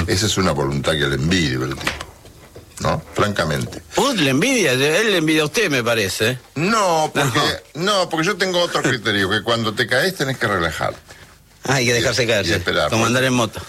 Esa es una voluntad que le envidio el tipo, ¿no? Francamente. ¿Le envidia? Él le envidia a usted, me parece. No, porque yo tengo otro criterio, que cuando te caes tenés que relajarte. Hay que dejarse caer, como andar en moto.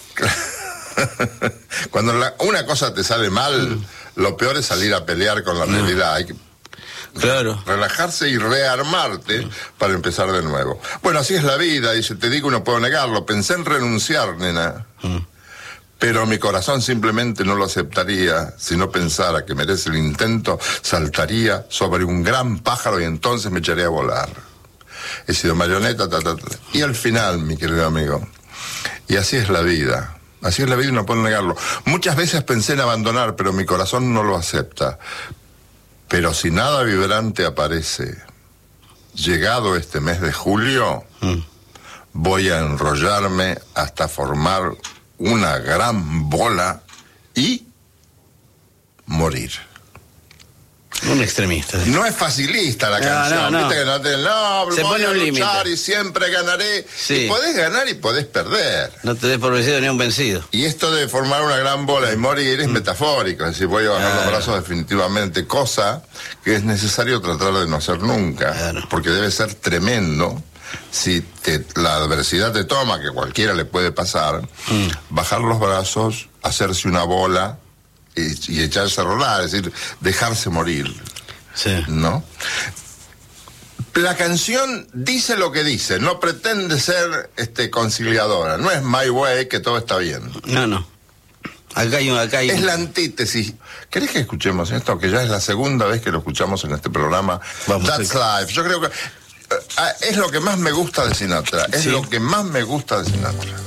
Cuando una cosa te sale mal, lo peor es salir a pelear con la realidad. Hay que relajarse y rearmarte para empezar de nuevo. Bueno, así es la vida, y te digo, no puedo negarlo. Pensé en renunciar, nena. Pero mi corazón simplemente no lo aceptaría. Si no pensara que merece el intento, saltaría sobre un gran pájaro y entonces me echaría a volar. He sido marioneta, Y al final, mi querido amigo, y así es la vida. Así es la vida y no puedo negarlo. Muchas veces pensé en abandonar, pero mi corazón no lo acepta. Pero si nada vibrante aparece, llegado este mes de julio, voy a enrollarme hasta formar una gran bola y morir. Un extremista. ¿Sí? No es facilista la canción. No. Viste que se voy pone a un luchar límite y siempre ganaré. Sí. Y podés ganar y podés perder. No te des por vencido ni un vencido. Y esto de formar una gran bola y morir es metafórico. Es decir, voy a bajar los brazos definitivamente, cosa que es necesario tratar de no hacer nunca. Porque debe ser tremendo. Si la adversidad te toma, que cualquiera le puede pasar, bajar los brazos, hacerse una bola y echarse a rolar, es decir, dejarse morir. Sí. ¿No? La canción dice lo que dice, no pretende ser conciliadora, no es My Way, que todo está bien. No. Acá hay Es la antítesis. ¿Querés que escuchemos esto? Que ya es la segunda vez que lo escuchamos en este programa. That's Life. Yo creo que es lo que más me gusta de Sinatra. Es lo que más me gusta de Sinatra.